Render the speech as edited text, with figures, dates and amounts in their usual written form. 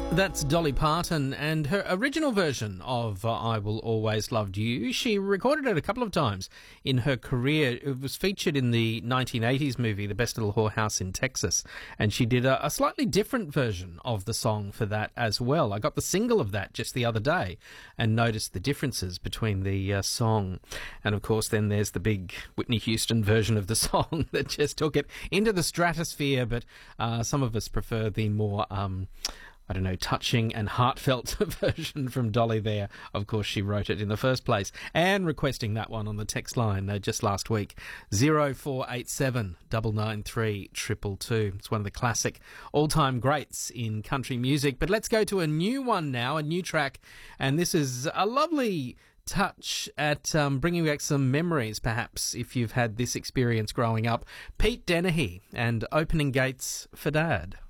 That's Dolly Parton and her original version of I Will Always Love You. She recorded it a couple of times in her career. It was featured in the 1980s movie, The Best Little Whorehouse in Texas, and she did a slightly different version of the song for that as well. I got the single of that just the other day and noticed the differences between the song. And of course, then there's the big Whitney Houston version of the song that just took it into the stratosphere, but some of us prefer the more touching and heartfelt version from Dolly there. Of course, she wrote it in the first place. And requesting that one on the text line just last week, 0487 993 222. It's one of the classic all-time greats in country music. But let's go to a new one now, a new track. And this is a lovely touch at bringing back some memories, perhaps, if you've had this experience growing up. Pete Dennehy and Opening Gates for Dad.